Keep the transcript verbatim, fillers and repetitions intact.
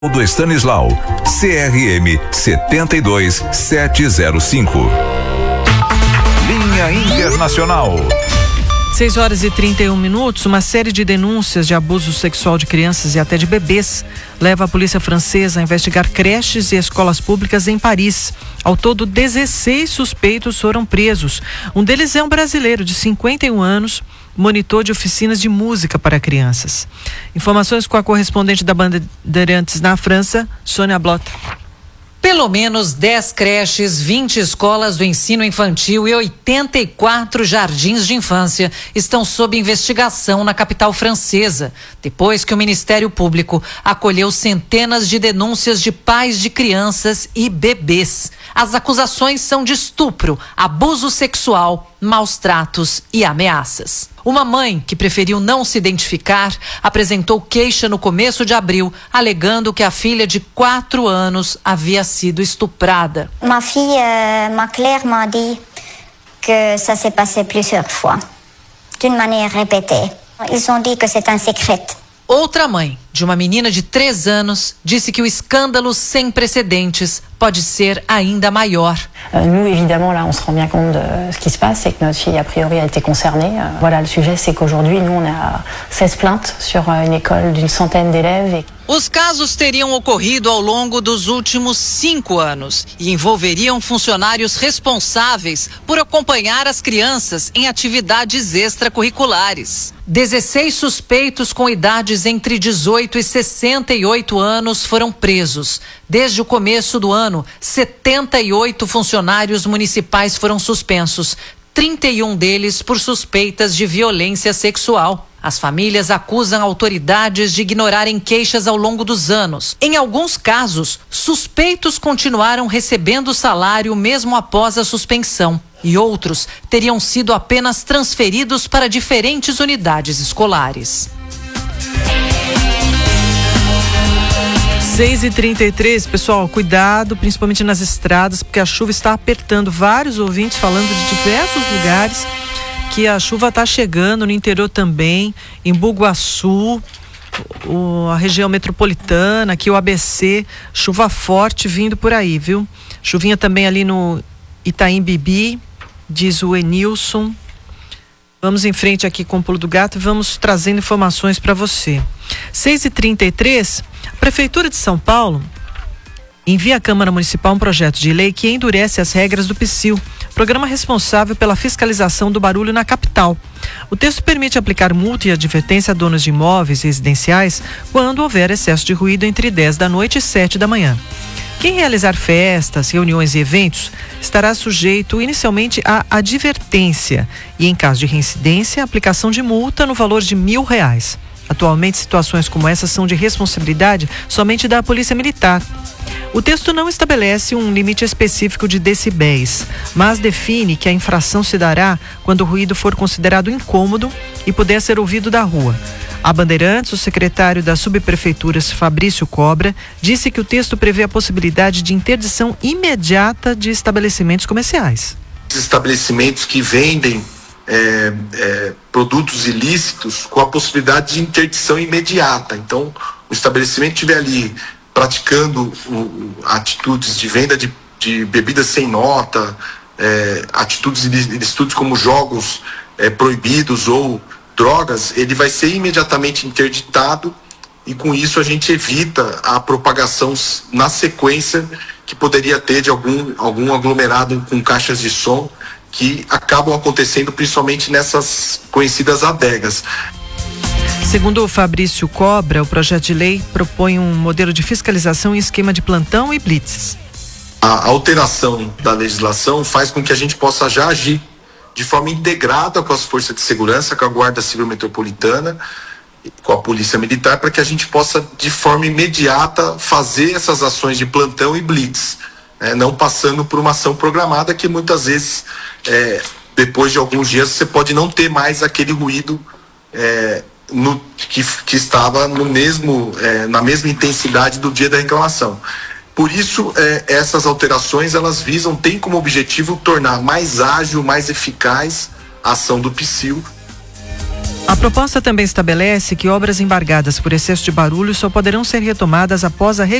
do Stanislau, C R M setenta e dois sete zero cinco. Linha Internacional. seis horas e trinta e um minutos, uma série de denúncias de abuso sexual de crianças e até de bebês leva a polícia francesa a investigar creches e escolas públicas em Paris. Ao todo, dezesseis suspeitos foram presos. Um deles é um brasileiro de cinquenta e um anos, monitor de oficinas de música para crianças. Informações com a correspondente da Bandeirantes na França, Sônia Blota. Pelo menos dez creches, vinte escolas do ensino infantil e oitenta e quatro jardins de infância estão sob investigação na capital francesa, depois que o Ministério Público acolheu centenas de denúncias de pais de crianças e bebês. As acusações são de estupro, abuso sexual, maus tratos e ameaças. Uma mãe, que preferiu não se identificar, apresentou queixa no começo de abril, alegando que a filha de quatro anos havia sido estuprada. Ma fille euh, m'a clairement dit que ça s'est passé plusieurs fois, d'une manière répétée. Ils ont dit que c'est un secret. Outra mãe, de uma menina de três anos, disse que o escândalo sem precedentes pode ser ainda maior. Euh, nous, évidemment, là, on se rend bien compte de ce qui se passe, c'est que notre fille, a priori, a été concernée. Euh, voilà, le sujet, c'est qu'aujourd'hui, nous, on a seize plaintes sur euh, une école d'une centaine d'élèves. Et... Os casos teriam ocorrido ao longo dos últimos cinco anos e envolveriam funcionários responsáveis por acompanhar as crianças em atividades extracurriculares. dezesseis suspeitos com idades entre dezoito e sessenta e oito anos foram presos. Desde o começo do ano, setenta e oito funcionários municipais foram suspensos, trinta e um deles por suspeitas de violência sexual. As famílias acusam autoridades de ignorarem queixas ao longo dos anos. Em alguns casos, suspeitos continuaram recebendo salário mesmo após a suspensão. E outros teriam sido apenas transferidos para diferentes unidades escolares. seis e trinta e três, pessoal, cuidado, principalmente nas estradas, porque a chuva está apertando. Vários ouvintes falando de diversos lugares que a chuva está chegando, no interior também, em Bugaçu, o, a região metropolitana, aqui o A B C, chuva forte vindo por aí, viu? Chuvinha também ali no Itaim Bibi, diz o Enilson. Vamos em frente aqui com o Pulo do Gato e vamos trazendo informações para você. seis e trinta e três, a Prefeitura de São Paulo envia à Câmara Municipal um projeto de lei que endurece as regras do P S I U, programa responsável pela fiscalização do barulho na capital. O texto permite aplicar multa e advertência a donos de imóveis residenciais quando houver excesso de ruído entre dez da noite e sete da manhã. Quem realizar festas, reuniões e eventos estará sujeito inicialmente à advertência e, em caso de reincidência, a aplicação de multa no valor de mil reais. Atualmente, situações como essa são de responsabilidade somente da Polícia Militar. O texto não estabelece um limite específico de decibéis, mas define que a infração se dará quando o ruído for considerado incômodo e puder ser ouvido da rua. A Bandeirantes, o secretário das subprefeituras, Fabrício Cobra, disse que o texto prevê a possibilidade de interdição imediata de estabelecimentos comerciais. Estabelecimentos que vendem é, é, produtos ilícitos com a possibilidade de interdição imediata. Então, o estabelecimento estiver ali praticando o, atitudes de venda de, de bebidas sem nota, é, atitudes ilícitas como jogos é, proibidos ou drogas, ele vai ser imediatamente interditado e com isso a gente evita a propagação na sequência que poderia ter de algum, algum aglomerado com caixas de som que acabam acontecendo principalmente nessas conhecidas adegas. Segundo o Fabrício Cobra, o projeto de lei propõe um modelo de fiscalização em esquema de plantão e blitzes. A alteração da legislação faz com que a gente possa já agir de forma integrada com as forças de segurança, com a Guarda Civil Metropolitana, com a Polícia Militar, para que a gente possa, de forma imediata, fazer essas ações de plantão e blitz, né? Não passando por uma ação programada que muitas vezes, é, depois de alguns dias, você pode não ter mais aquele ruído é, no, que, que estava no mesmo, é, na mesma intensidade do dia da reclamação. Por isso, eh, essas alterações, elas visam, têm como objetivo tornar mais ágil, mais eficaz a ação do P S I U. A proposta também estabelece que obras embargadas por excesso de barulho só poderão ser retomadas após a